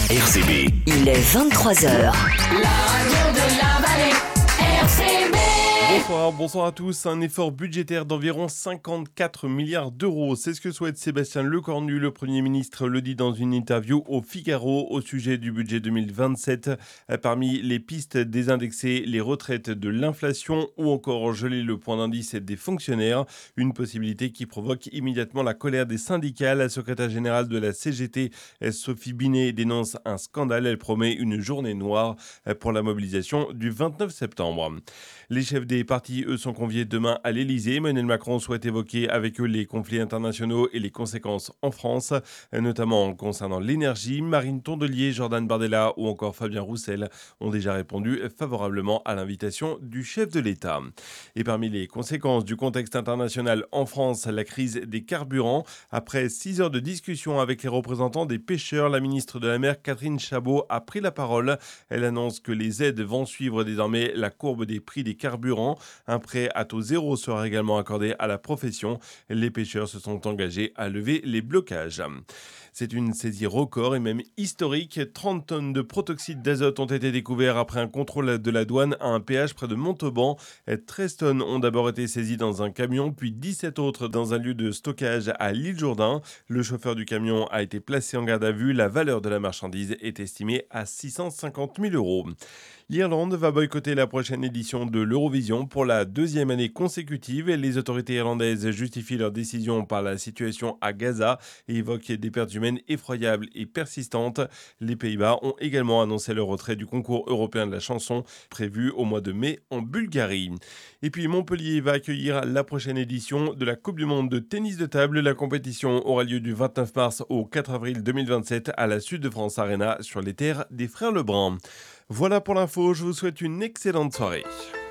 RCB. Il est 23 heures. La radio de la vallée, RCB. Bonsoir à tous. Un effort budgétaire d'environ 54 milliards d'euros. C'est ce que souhaite Sébastien Lecornu. Le Premier ministre le dit dans une interview au Figaro au sujet du budget 2027. Parmi les pistes, désindexer les retraites de l'inflation ou encore geler le point d'indice des fonctionnaires. Une possibilité qui provoque immédiatement la colère des syndicats. La secrétaire générale de la CGT, Sophie Binet, dénonce un scandale. Elle promet une journée noire pour la mobilisation du 29 septembre. Les chefs des partis, eux, sont conviés demain à l'Elysée. Emmanuel Macron souhaite évoquer avec eux les conflits internationaux et les conséquences en France, notamment concernant l'énergie. Marine Tondelier, Jordan Bardella ou encore Fabien Roussel ont déjà répondu favorablement à l'invitation du chef de l'État. Et parmi les conséquences du contexte international en France, la crise des carburants. Après 6 heures de discussion avec les représentants des pêcheurs, la ministre de la Mer, Catherine Chabot, a pris la parole. Elle annonce que les aides vont suivre désormais la courbe des prix des carburants. Un prêt à taux zéro sera également accordé à la profession. Les pêcheurs se sont engagés à lever les blocages. C'est une saisie record et même historique. 30 tonnes de protoxyde d'azote ont été découverts après un contrôle de la douane à un péage près de Montauban. 13 tonnes ont d'abord été saisies dans un camion, puis 17 autres dans un lieu de stockage à l'île Jourdain. Le chauffeur du camion a été placé en garde à vue. La valeur de la marchandise est estimée à 650 000 euros. L'Irlande va boycotter la prochaine édition de l'Eurovision pour la deuxième année consécutive. Les autorités irlandaises justifient leur décision par la situation à Gaza et évoquent des pertes humaines effroyables et persistantes. Les Pays-Bas ont également annoncé le retrait du concours européen de la chanson prévu au mois de mai en Bulgarie. Et puis Montpellier va accueillir la prochaine édition de la Coupe du Monde de tennis de table. La compétition aura lieu du 29 mars au 4 avril 2027 à la Sud de France Arena sur les terres des frères Lebrun. Voilà pour l'info, je vous souhaite une excellente soirée.